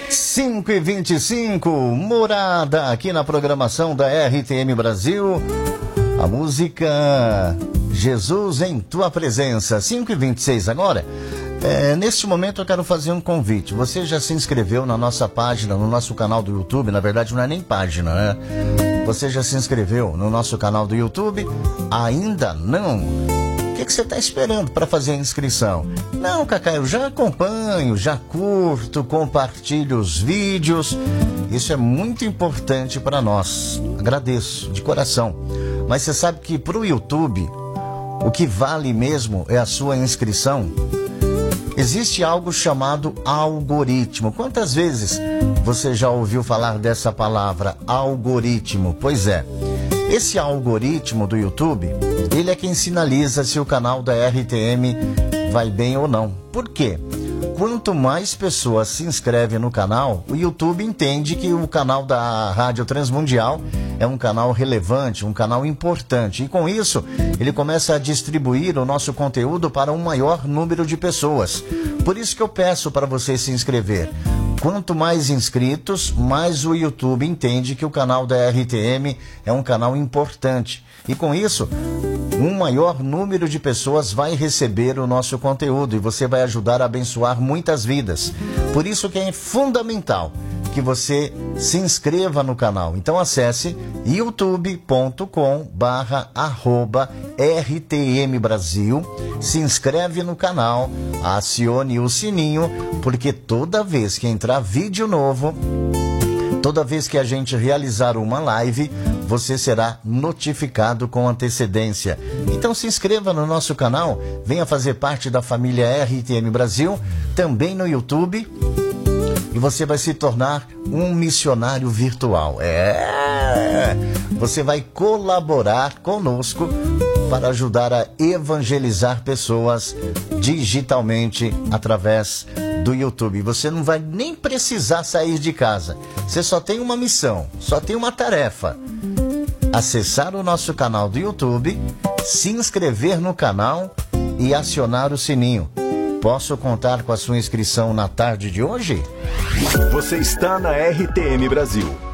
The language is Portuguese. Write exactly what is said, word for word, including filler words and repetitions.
cinco e vinte e cinco, Morada, aqui na programação da R T M Brasil. A música Jesus em Tua Presença, cinco e vinte e seis agora. É, neste momento eu quero fazer um convite. Você já se inscreveu na nossa página, no nosso canal do YouTube? Na verdade não é nem página, né? Você já se inscreveu no nosso canal do YouTube? Ainda não? O que, que você está esperando para fazer a inscrição? Não, Cacá, eu já acompanho, já curto, compartilho os vídeos. Isso é muito importante para nós. Agradeço de coração. Mas você sabe que para o YouTube, o que vale mesmo é a sua inscrição. Existe algo chamado algoritmo. Quantas vezes você já ouviu falar dessa palavra, algoritmo? Pois é, esse algoritmo do YouTube, ele é quem sinaliza se o canal da R T M vai bem ou não. Por quê? Quanto mais pessoas se inscrevem no canal, o YouTube entende que o canal da Rádio Transmundial é um canal relevante, um canal importante. E com isso, ele começa a distribuir o nosso conteúdo para um maior número de pessoas. Por isso que eu peço para você se inscrever. Quanto mais inscritos, mais o YouTube entende que o canal da R T M é um canal importante. E com isso, um maior número de pessoas vai receber o nosso conteúdo e você vai ajudar a abençoar muitas vidas. Por isso que é fundamental que você se inscreva no canal. Então acesse youtube ponto com barra arroba R T M Brasil, se inscreve no canal, acione o sininho, porque toda vez que entrar vídeo novo, toda vez que a gente realizar uma live, você será notificado com antecedência. Então se inscreva no nosso canal, venha fazer parte da família R T M Brasil, também no YouTube, e você vai se tornar um missionário virtual. É! Você vai colaborar conosco para ajudar a evangelizar pessoas digitalmente através do YouTube. Você não vai nem precisar sair de casa. Você só tem uma missão, só tem uma tarefa: acessar o nosso canal do YouTube, se inscrever no canal e acionar o sininho. Posso contar com a sua inscrição na tarde de hoje? Você está na R T M Brasil.